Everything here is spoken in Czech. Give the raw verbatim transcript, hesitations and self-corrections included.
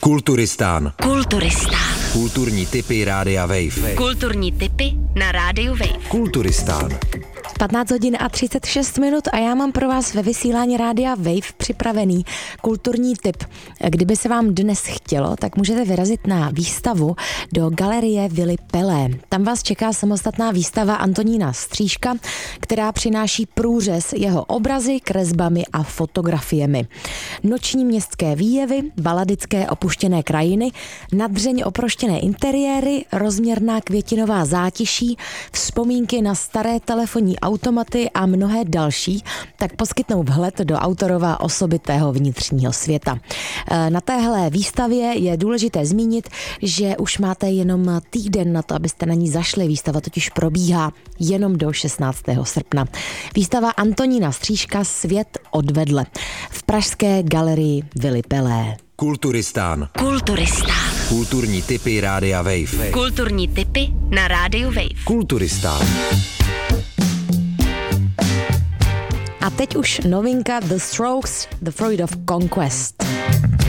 Kulturistán. Kulturistán. Kulturní tipy Rádia Wave. Kulturní tipy na Rádiu Wave. Kulturistán. patnáct hodin a třicet šest minut a já mám pro vás ve vysílání Rádia Wave připravený kulturní tip. Kdyby se vám dnes chtělo, tak můžete vyrazit na výstavu do galerie Vily Pelé. Tam vás čeká samostatná výstava Antonína Stříška, která přináší průřez jeho obrazy, kresbami a fotografiemi. Noční městské výjevy, baladické opuštěné krajiny, nadřeň oproštěné interiéry, rozměrná květinová zátiší, vzpomínky na staré telefonní automaty a mnohé další, tak poskytnou vhled do autorova osobitého vnitřního světa. Na téhle výstavě je důležité zmínit, že už máte jenom týden na to, abyste na ní zašli. Výstava totiž probíhá jenom do šestnáctého srpna. Výstava Antonína Stříška Svět odvedle v pražské galerii Vily Pelé. Kulturistán. Kulturistán. Kulturní tipy Rádia Wave. Kulturní tipy na Rádiu Wave. Kulturistán. A teď už novinka The Strokes, The Freud of Conquest.